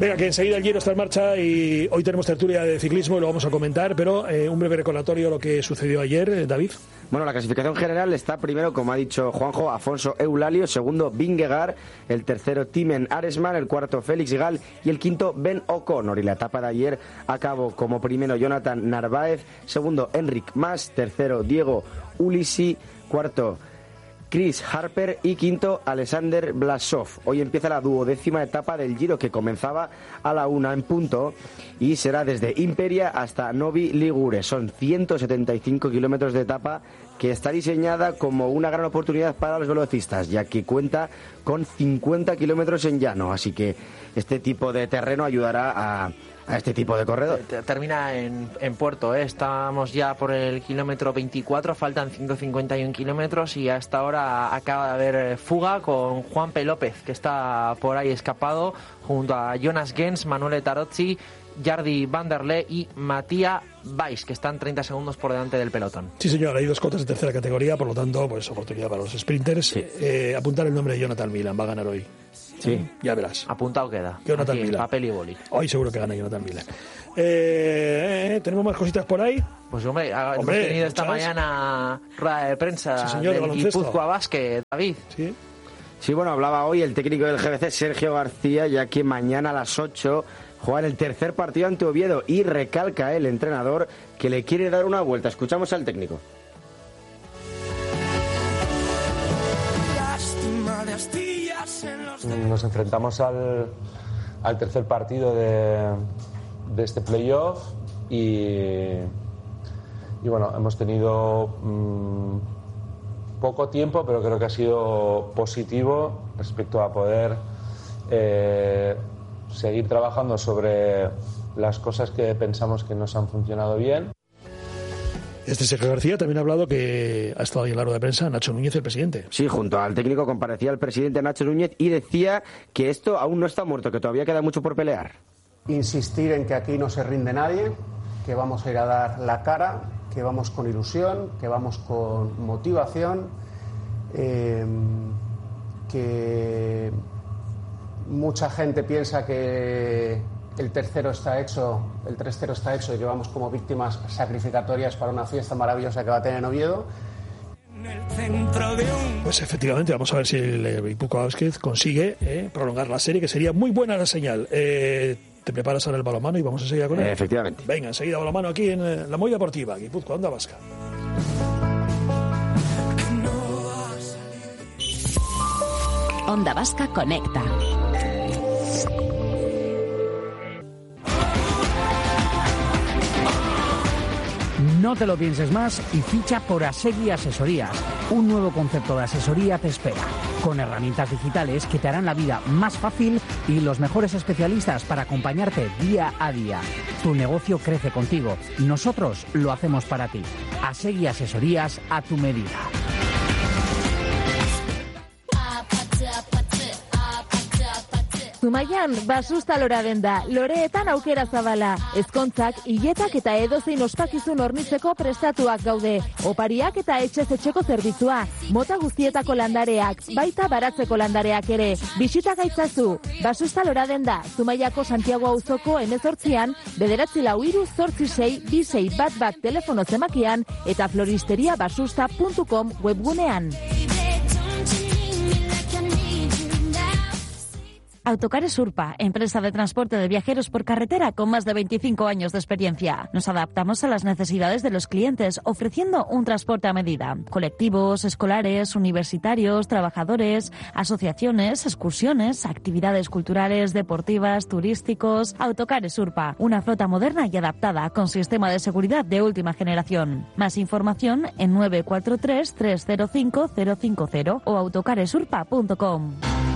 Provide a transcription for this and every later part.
Venga, que enseguida el Giro está en marcha y hoy tenemos tertulia de ciclismo y lo vamos a comentar, pero un breve recordatorio de lo que sucedió ayer, David. Bueno, la clasificación general está primero, como ha dicho Juanjo, Afonso Eulalio, segundo Vingegaard, el tercero Timen Arensman, el cuarto Félix Gall y el quinto Ben O'Connor. Y la etapa de ayer acabó como primero Jonathan Narváez, segundo Enric Mas, tercero Diego Ulissi, cuarto Chris Harper y quinto Alexander Blasov. Hoy empieza la 12ª etapa del Giro, que comenzaba a la 1 en punto y será desde Imperia hasta Novi Ligure. Son 175 kilómetros de etapa que está diseñada como una gran oportunidad para los velocistas, ya que cuenta con 50 kilómetros en llano, así que este tipo de terreno ayudará a este tipo de corredor. Termina en Puerto, estamos ya por el kilómetro 24, faltan 151 kilómetros y hasta ahora acaba de haber fuga con Juanpe López, que está por ahí escapado, junto a Jonas Gens, Manuele Tarozzi, Jardi Van der Lee y Matías Weiss, que están 30 segundos por delante del pelotón. Sí, señor, hay 2 cotas de tercera categoría, por lo tanto, pues oportunidad para los sprinters. Sí. Apuntar el nombre de Jonathan Milan, va a ganar hoy. Sí, ya verás. Apuntado queda. Jonathan Milan. Papel y boli. Hoy seguro que gana Jonathan Milan. ¿Tenemos más cositas por ahí? Pues hombre, hemos tenido esta mañana rueda de prensa, sí, señor, del Guipúzcoa Basket, David. Sí, bueno, hablaba hoy el técnico del GBC, Sergio García, ya que mañana a las 8 juega el tercer partido ante Oviedo y recalca el entrenador que le quiere dar una vuelta. Escuchamos al técnico. Nos enfrentamos al tercer partido de este playoff y bueno, hemos tenido poco tiempo, pero creo que ha sido positivo respecto a poder seguir trabajando sobre las cosas que pensamos que nos han funcionado bien. Sergio García también ha hablado que ha estado ahí en la rueda de prensa Nacho Núñez, el presidente. Sí, junto al técnico comparecía el presidente Nacho Núñez y decía que esto aún no está muerto, que todavía queda mucho por pelear. Insistir en que aquí no se rinde nadie, que vamos a ir a dar la cara, que vamos con ilusión, que vamos con motivación, que mucha gente piensa que el 3-0 está hecho y que vamos como víctimas sacrificatorias para una fiesta maravillosa que va a tener en Oviedo. Pues efectivamente, vamos a ver si el Guipúzcoa Basket consigue prolongar la serie, que sería muy buena la señal. ¿Te preparas ahora el balonmano y vamos enseguida con él? Efectivamente. Venga, enseguida balonmano aquí en la Molla Deportiva, Guipúzcoa, Onda Vasca. Onda Vasca conecta. No te lo pienses más y ficha por Asegui Asesorías. Un nuevo concepto de asesoría te espera, con herramientas digitales que te harán la vida más fácil y los mejores especialistas para acompañarte día a día. Tu negocio crece contigo. Nosotros lo hacemos para ti. Asegui Asesorías a tu medida. Zumaian, basusta lora denda, loreetan aukera zabala, ezkontzak, hiletak eta edozein ospakizun hornitzeko prestatuak gaude, opariak eta etxez etxeko zerbitzua, mota guztietako landareak, baita baratzeko landareak ere, bisita gaitzazu, basusta lora denda, Zumaiako Santiago auzoko 18an, 943-06-2611 telefono zemakian eta floristeriabasusta.com webgunean. Autocares Urpa, empresa de transporte de viajeros por carretera con más de 25 años de experiencia. Nos adaptamos a las necesidades de los clientes, ofreciendo un transporte a medida. Colectivos, escolares, universitarios, trabajadores, asociaciones, excursiones, actividades culturales, deportivas, turísticos. Autocares Urpa, una flota moderna y adaptada con sistema de seguridad de última generación. Más información en 943-305-050 o autocaresurpa.com.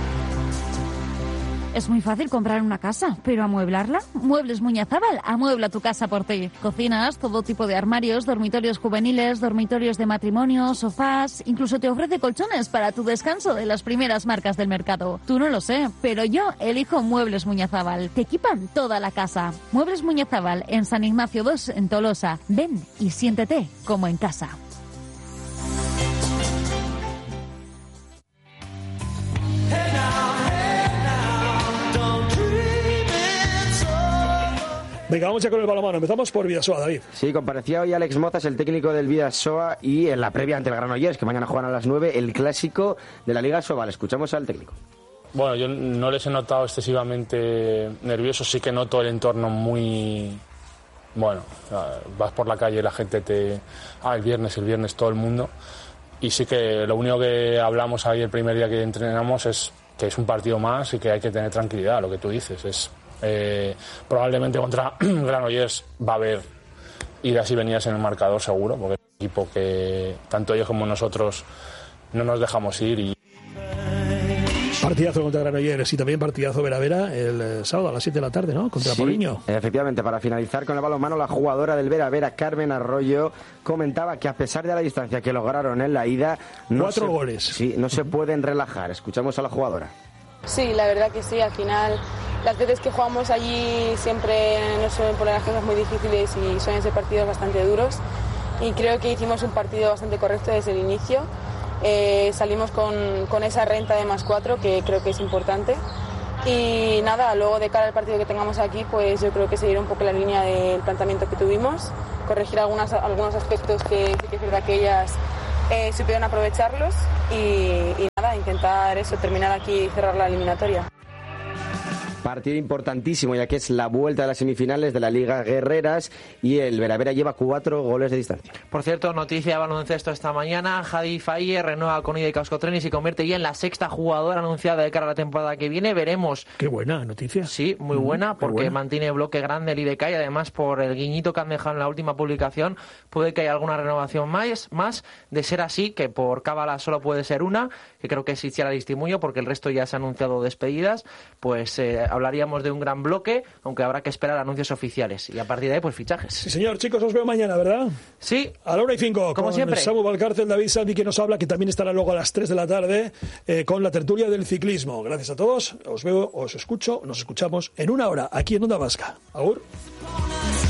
Es muy fácil comprar una casa, pero ¿amueblarla? Muebles Muñazábal amuebla tu casa por ti. Cocinas, todo tipo de armarios, dormitorios juveniles, dormitorios de matrimonio, sofás... Incluso te ofrece colchones para tu descanso de las primeras marcas del mercado. Tú no lo sé, pero yo elijo Muebles Muñazábal. Te equipan toda la casa. Muebles Muñazábal en San Ignacio 2 en Tolosa. Ven y siéntete como en casa. Venga, vamos ya con el balonmano. Empezamos por Bidasoa, David. Sí, comparecía hoy Alex Mozas, el técnico del Bidasoa, y en la previa ante el Granollers, que mañana juegan a las 9, el clásico de la Liga Sobal. Escuchamos al técnico. Bueno, yo no les he notado excesivamente nerviosos, sí que noto el entorno muy... Bueno, vas por la calle y la gente te... el viernes todo el mundo. Y sí que lo único que hablamos ahí el primer día que entrenamos es que es un partido más y que hay que tener tranquilidad, lo que tú dices. Es probablemente contra Granollers va a haber idas y venidas en el marcador seguro, porque es un equipo que tanto ellos como nosotros no nos dejamos ir. Y partidazo contra Granollers y también partidazo Vera el sábado a las 7 de la tarde, ¿no? Contra Poliño. Efectivamente, para finalizar con el balonmano, la jugadora del Vera, Carmen Arroyo, comentaba que a pesar de la distancia que lograron en la ida... 4 goles. Sí, no se pueden relajar. Escuchamos a la jugadora. Sí, la verdad que sí. Al final, las veces que jugamos allí siempre nos suelen poner las cosas muy difíciles y suelen ser partidos bastante duros. Y creo que hicimos un partido bastante correcto desde el inicio. Salimos con esa renta de +4, que creo que es importante. Y nada, luego de cara al partido que tengamos aquí, pues yo creo que seguir un poco la línea del planteamiento que tuvimos, corregir algunos aspectos que sí que es verdad que ellas supieron aprovecharlos y nada, intentar eso, terminar aquí y cerrar la eliminatoria. Partido importantísimo, ya que es la vuelta de las semifinales de la Liga Guerreras y el Vera lleva 4 goles de distancia. Por cierto, noticia de baloncesto esta mañana: Jadi Faye renueva con IDK Euskotren y se convierte ya en la 6ª jugadora anunciada de cara a la temporada que viene. Veremos. Qué buena noticia. Sí, muy buena, porque mantiene bloque grande el IDK y además por el guiñito que han dejado en la última publicación puede que haya alguna renovación más. De ser así, que por cábala solo puede ser una, que creo que es Itziar Aristimuño, porque el resto ya se ha anunciado despedidas, pues hablaríamos de un gran bloque, aunque habrá que esperar anuncios oficiales. Y a partir de ahí, pues fichajes. Sí, señor. Chicos, os veo mañana, ¿verdad? Sí. A la 1:05. Como con siempre. Samu Valcárcel, David Salvi, que nos habla, que también estará luego a las 3 de la tarde con la tertulia del ciclismo. Gracias a todos. Os veo, os escucho, nos escuchamos en 1 hora aquí en Onda Vasca. Agur.